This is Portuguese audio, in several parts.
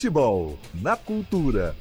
Futebol na cultura.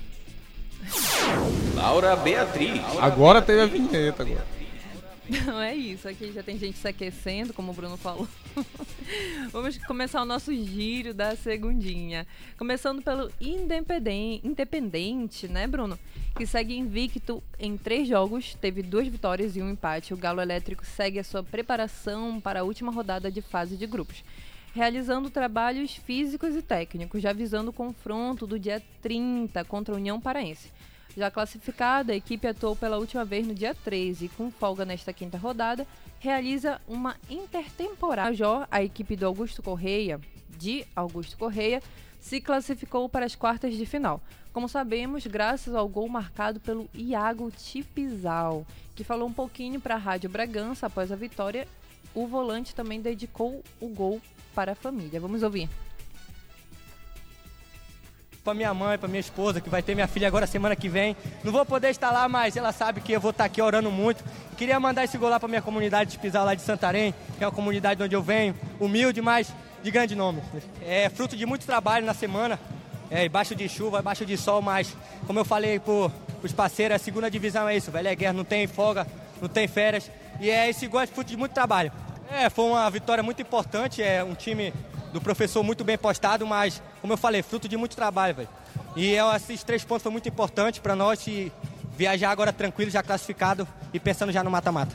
Laura Beatriz. Agora teve a vinheta agora. Não é isso, aqui já tem gente se aquecendo, como o Bruno falou. Vamos começar o nosso giro da segundinha. Começando pelo Independente, né, Bruno? Que segue invicto em 3 jogos, teve 2 vitórias e 1 empate. O Galo Elétrico segue a sua preparação para a última rodada de fase de grupos, realizando trabalhos físicos e técnicos, já visando o confronto do dia 30 contra a União Paraense. Já classificada, a equipe atuou pela última vez no dia 13 e, com folga nesta quinta rodada, realiza uma intertemporada. A equipe de Augusto Correia, se classificou para as quartas de final. Como sabemos, graças ao gol marcado pelo Iago Tipizal, que falou um pouquinho para a Rádio Bragança após a vitória. O volante também dedicou o gol para a família. Vamos ouvir. Para minha mãe, para minha esposa, que vai ter minha filha agora semana que vem. Não vou poder estar lá, mas ela sabe que eu vou estar aqui orando muito. Queria mandar esse gol lá para minha comunidade de Pisal lá de Santarém, que é uma comunidade onde eu venho, humilde, mas de grande nome. É fruto de muito trabalho na semana, embaixo de chuva, embaixo de sol, mas como eu falei para os parceiros, a segunda divisão é isso, velho, é guerra, não tem folga, não tem férias, e esse gol é fruto de muito trabalho. Foi uma vitória muito importante, é um time do professor muito bem postado, mas, como eu falei, fruto de muito trabalho, velho. E esses 3 pontos foi muito importante para nós e viajar agora tranquilo, já classificado e pensando já no mata-mata.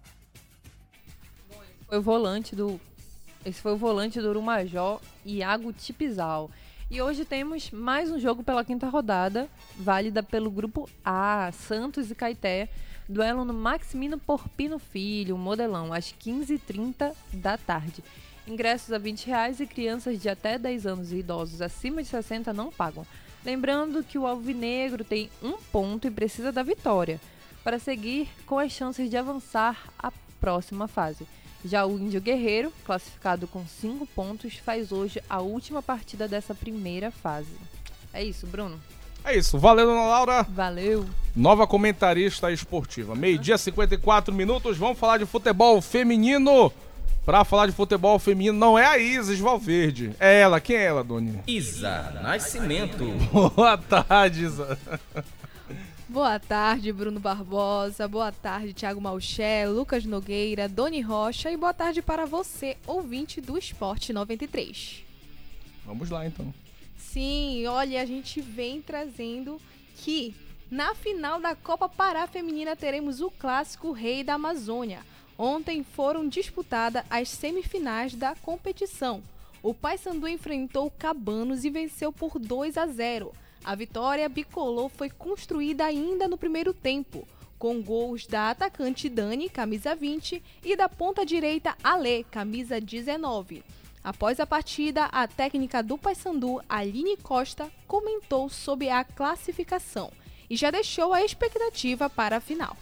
Esse foi o volante do Urumajó, Iago Tipizal. E hoje temos mais um jogo pela quinta rodada, válida pelo grupo A, Santos e Caeté. Duelo no Maximino Porpino Filho, Modelão, às 15h30 da tarde. Ingressos a R$20 e crianças de até 10 anos e idosos acima de 60 não pagam. Lembrando que o Alvinegro tem 1 ponto e precisa da vitória para seguir com as chances de avançar à próxima fase. Já o Índio Guerreiro, classificado com 5 pontos, faz hoje a última partida dessa primeira fase. É isso, Bruno. É isso. Valeu, dona Laura. Valeu. Nova comentarista esportiva. 12h54. Vamos falar de futebol feminino. Pra falar de futebol feminino, não é a Isis Valverde. É ela. Quem é ela, Doni? Isa Nascimento. Boa tarde, Isa. Boa tarde, Bruno Barbosa. Boa tarde, Thiago Malché, Lucas Nogueira, Doni Rocha. E boa tarde para você, ouvinte do Esporte 93. Vamos lá, então. Sim, olha, a gente vem trazendo que na final da Copa Pará Feminina teremos o clássico Rei da Amazônia. Ontem foram disputadas as semifinais da competição. O Paysandu enfrentou o Cabanos e venceu por 2-0. A vitória bicolor foi construída ainda no primeiro tempo, com gols da atacante Dani, camisa 20, e da ponta direita Alê, camisa 19. Após a partida, a técnica do Paysandu, Aline Costa, comentou sobre a classificação e já deixou a expectativa para a final.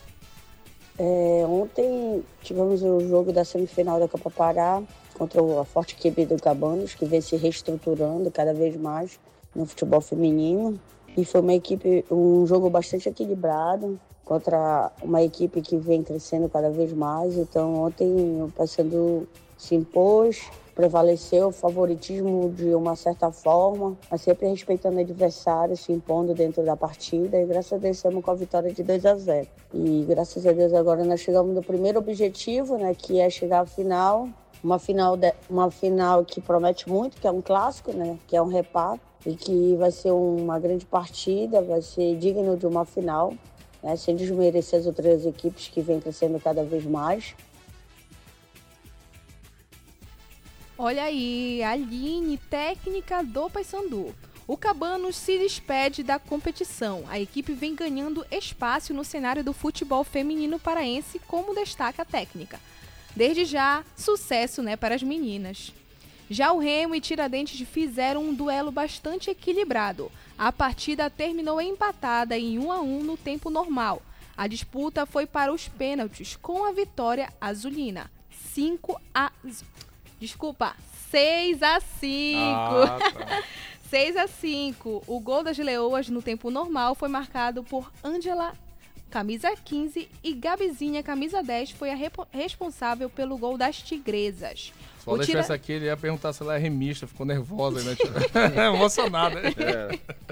Ontem tivemos o jogo da semifinal da Copa Pará contra a forte equipe do Cabanos, que vem se reestruturando cada vez mais no futebol feminino. E foi um jogo bastante equilibrado contra uma equipe que vem crescendo cada vez mais. Então ontem o Paysandu se impôs, prevaleceu o favoritismo de uma certa forma, mas sempre respeitando o adversário, se impondo dentro da partida, e graças a Deus estamos com a vitória de 2-0. E graças a Deus agora nós chegamos no primeiro objetivo, né, que é chegar à final, uma final que promete muito, que é um clássico, né, que é um reparo, e que vai ser uma grande partida, vai ser digno de uma final, né, sem desmerecer as outras equipes que vêm crescendo cada vez mais. Olha aí, Aline, técnica do Paysandu. O Cabanos se despede da competição. A equipe vem ganhando espaço no cenário do futebol feminino paraense, como destaca a técnica. Desde já, sucesso, para as meninas. Já o Remo e Tiradentes fizeram um duelo bastante equilibrado. A partida terminou empatada em 1-1 no tempo normal. A disputa foi para os pênaltis, com a vitória azulina. 6-5. 6-5. O gol das Leoas no tempo normal foi marcado por Ângela camisa 15, e Gabizinha, camisa 10, foi a responsável pelo gol das Tigresas. Se o Alex estivesse aqui, ele ia perguntar se ela é remista, ficou nervosa, né? Emocionada, né?